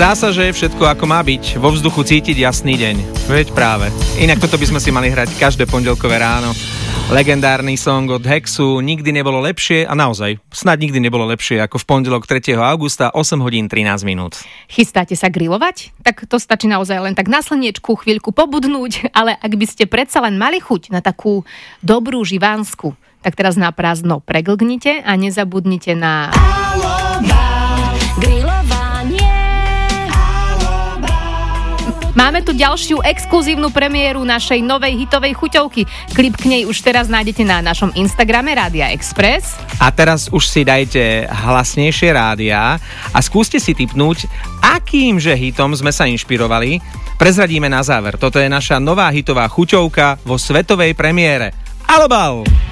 Zdá sa, že je všetko ako má byť. Vo vzduchu cítiť jasný deň. Veď práve. Inak toto by sme si mali hrať každé pondelkové ráno. Legendárny song od Hexu, Nikdy nebolo lepšie, a naozaj, snad nikdy nebolo lepšie ako v pondelok 3. augusta 8 hodín 13 minút. Chystáte sa grilovať? Tak to stačí naozaj len tak na slniečku chvíľku pobudnúť, ale ak by ste predsa len mali chuť na takú dobrú živánsku, tak teraz na prázdno preglgnite a nezabudnite na... Máme tu ďalšiu exkluzívnu premiéru našej novej hitovej chuťovky. Klip k nej už teraz nájdete na našom Instagrame Rádia Express. A teraz už si dajte hlasnejšie rádia a skúste si tipnúť, akýmže hitom sme sa inšpirovali. Prezradíme na záver. Toto je naša nová hitová chuťovka vo svetovej premiére. Alobal!